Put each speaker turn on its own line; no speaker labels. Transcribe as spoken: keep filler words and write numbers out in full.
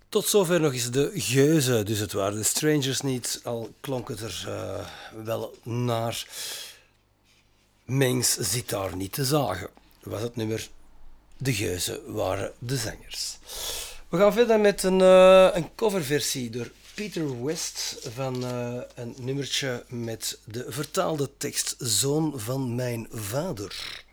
Tot zover nog eens de geuzen. Dus het waren de Strangers niet, al klonk het er uh, wel naar. Mengs zit daar niet te zagen. Was het nummer De Geuzen waren de zangers. We gaan verder met een, uh, een coverversie door Peter West van uh, een nummertje met de vertaalde tekst Zoon van mijn vader.